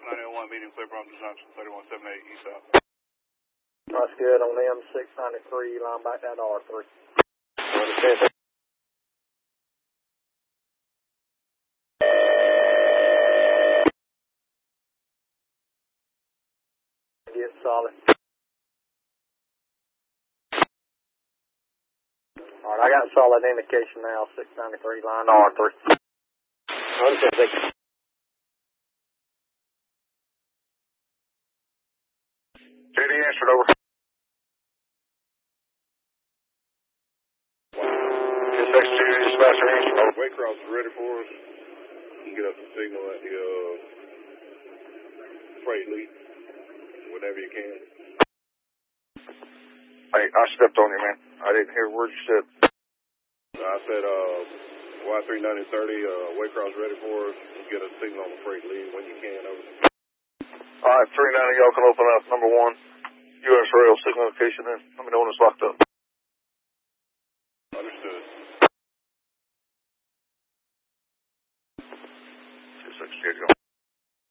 901 medium clear from Junction 3178 east south. That's good on M693, line back down to R3. Understand. Get solid. Alright, I got solid indication now, 693, line to R3. Understand, thank you. JD answered over. SX2 dispatcher answered over. Waycross is ready for us. You can get us a signal at the freight lead whenever you can. Hey, I stepped on you, man. I didn't hear a word you said. I said Y3930, Waycross ready for us. You get a signal on the freight lead when you can. Over. All right, 390, y'all can open up number 1. U.S. Rail signal location in. Let me know when it's locked up. Understood. 26,